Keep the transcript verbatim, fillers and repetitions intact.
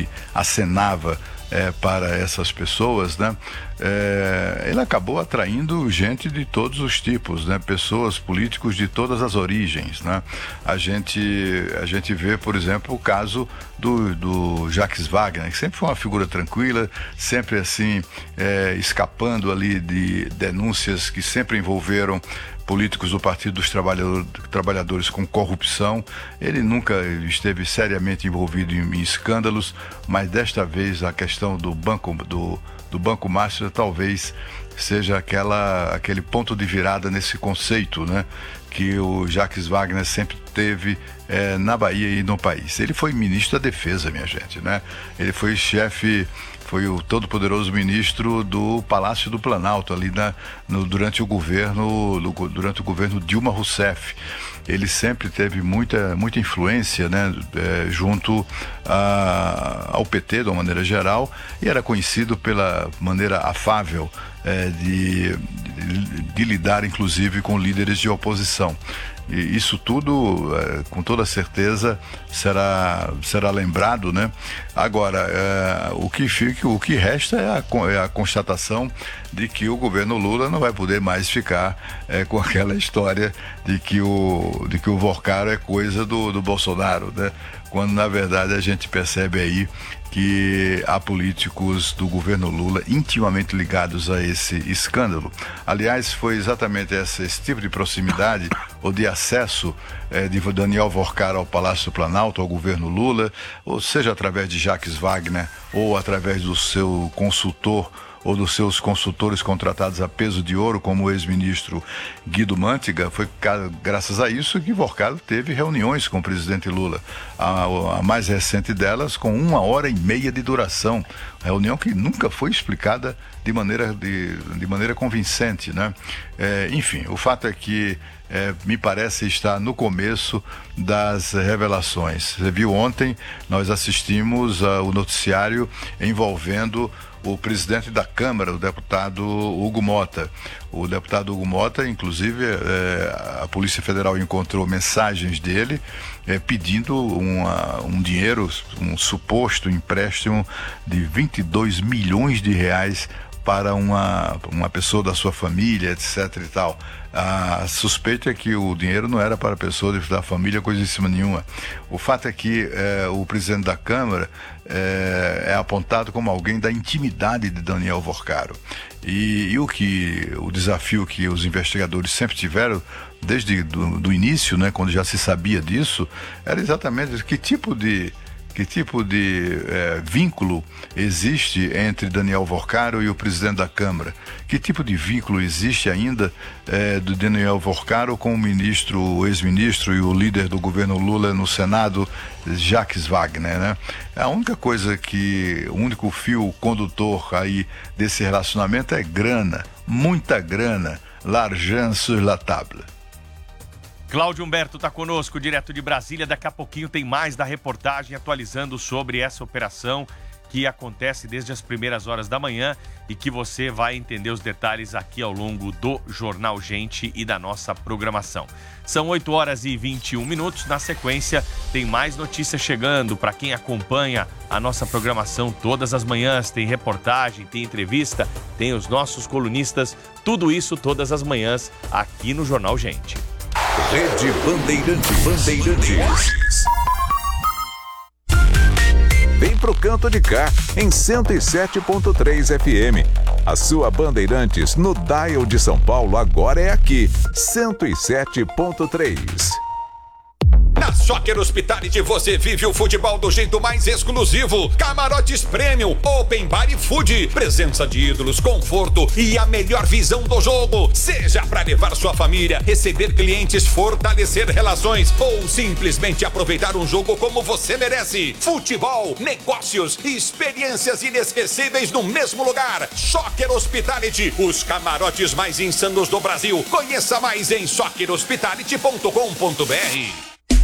inclusive, acenava É, para essas pessoas, né? É, ele acabou atraindo gente de todos os tipos, né? Pessoas, políticos de todas as origens, né? A gente, a gente vê, por exemplo, o caso do, do Jacques Wagner, que sempre foi uma figura tranquila, sempre assim, é, escapando ali de denúncias que sempre envolveram políticos do Partido dos Trabalhadores, Trabalhadores com corrupção. Ele nunca esteve seriamente envolvido em, em escândalos, mas desta vez a questão do Banco, do, do Banco Master talvez seja aquela, aquele ponto de virada nesse conceito, né, que o Jacques Wagner sempre teve é, na Bahia e no país. Ele foi ministro da Defesa, minha gente, né? Ele foi chefe, foi o todo-poderoso ministro do Palácio do Planalto, ali na, no, durante o governo, no, durante o governo Dilma Rousseff. Ele sempre teve muita, muita influência, né, é, junto a, ao P T, de uma maneira geral, e era conhecido pela maneira afável é, de, de, de lidar, inclusive, com líderes de oposição. E isso tudo, é, com toda certeza, será, será lembrado, né? Agora, é, o, que fica, o que resta é a, é a constatação de que o governo Lula não vai poder mais ficar é, com aquela história de que o, de que o Vorcaro é coisa do, do Bolsonaro, né? Quando, na verdade, a gente percebe aí que há políticos do governo Lula intimamente ligados a esse escândalo. Aliás, foi exatamente esse, esse tipo de proximidade ou de acesso eh, de Daniel Vorcaro ao Palácio do Planalto, ao governo Lula, ou seja, através de Jacques Wagner ou através do seu consultor ou dos seus consultores contratados a peso de ouro, como o ex-ministro Guido Mantega. Foi graças a isso que Vorcaro teve reuniões com o presidente Lula. A, a mais recente delas com uma hora e meia de duração. Reunião que nunca foi explicada de maneira, de, de maneira convincente, né? É, enfim, o fato é que É, me parece estar no começo das revelações. Você viu ontem, nós assistimos ao noticiário envolvendo o presidente da Câmara, o deputado Hugo Mota. O deputado Hugo Mota, inclusive, é, a Polícia Federal encontrou mensagens dele é, pedindo uma, um dinheiro, um suposto empréstimo de vinte e dois milhões de reais para uma, uma pessoa da sua família, etc e tal. A suspeita é que o dinheiro não era para a pessoa da família, coisíssima nenhuma. O fato é que é, o presidente da Câmara é, é apontado como alguém da intimidade de Daniel Vorcaro. E, e o, que, o desafio que os investigadores sempre tiveram, desde do, do início, né, quando já se sabia disso, era exatamente que tipo de Que tipo de é, vínculo existe entre Daniel Vorcaro e o presidente da Câmara? Que tipo de vínculo existe ainda é, do Daniel Vorcaro com o ministro, o ex-ministro e o líder do governo Lula no Senado, Jacques Wagner, né? A única coisa que, o único fio condutor aí desse relacionamento é grana, muita grana, l'argent sur la table. Cláudio Humberto está conosco, direto de Brasília. Daqui a pouquinho tem mais da reportagem atualizando sobre essa operação que acontece desde as primeiras horas da manhã e que você vai entender os detalhes aqui ao longo do Jornal Gente e da nossa programação. São oito horas e vinte e um minutos. Na sequência, tem mais notícias chegando. Para quem acompanha a nossa programação todas as manhãs, tem reportagem, tem entrevista, tem os nossos colunistas. Tudo isso todas as manhãs aqui no Jornal Gente. Rede Bandeirantes. Bandeirantes. Vem pro canto de cá, em cento e sete ponto três F M. A sua Bandeirantes no dial de São Paulo agora é aqui, cento e sete ponto três. Na Soccer Hospitality você vive o futebol do jeito mais exclusivo. Camarotes Premium, Open Bar e Food. Presença de ídolos, conforto e a melhor visão do jogo. Seja para levar sua família, receber clientes, fortalecer relações ou simplesmente aproveitar um jogo como você merece. Futebol, negócios e experiências inesquecíveis no mesmo lugar. Soccer Hospitality, os camarotes mais insanos do Brasil. Conheça mais em soccer hospitality ponto com ponto b r.